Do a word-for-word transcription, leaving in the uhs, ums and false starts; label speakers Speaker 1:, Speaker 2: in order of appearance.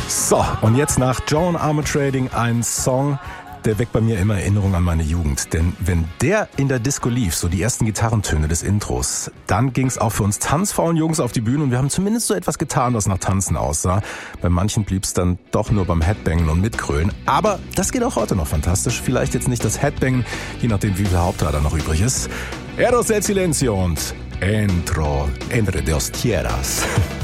Speaker 1: So, und jetzt nach Joan Armatrading ein Song, der weckt bei mir immer Erinnerungen an meine Jugend. Denn wenn der in der Disco lief, so die ersten Gitarrentöne des Intros, dann ging's auch für uns tanzfaulen Jungs auf die Bühne und wir haben zumindest so etwas getan, was nach Tanzen aussah. Bei manchen blieb's dann doch nur beim Headbangen und Mitgrölen. Aber das geht auch heute noch fantastisch. Vielleicht jetzt nicht das Headbangen, je nachdem wie viel Hauptteil noch übrig ist. Eros del Silencio und Entro, Entre dos Tierras.